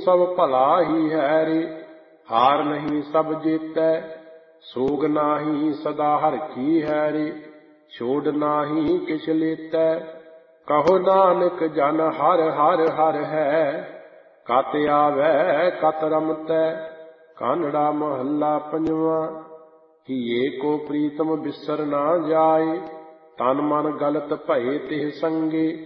ਸਭ ਭਲਾ ਹੀ ਹੈ ਰੇ। ਹਾਰ ਨਹੀਂ ਸਭ ਜੀਤੈ, ਸੋਗ ਨਾਹੀ ਸਦਾ ਹਰਖੀ ਹੈ ਰੇ। ਛੋੜ ਨਾਹੀ ਕਿਛ ਲੇਤੈ, ਕਹੋ ਨਾਨਕ ਜਨ ਹਰਿ ਹਰਿ ਹਰਿ ਹੈ। ਕਤ ਆਵੈ ਕਤ ਰਮਤੈ, ਕਾਨੜਾ ਮਹੱਲਾ ਪੰਜਵਾਂ। ਹੀਏ ਕੋ ਪ੍ਰੀਤਮ ਬਿਸਰ ਨਾ ਜਾਏ, ਤਨ ਮਨ ਗਲਤ ਭਏ ਤਿਹ ਸੰਗੇ।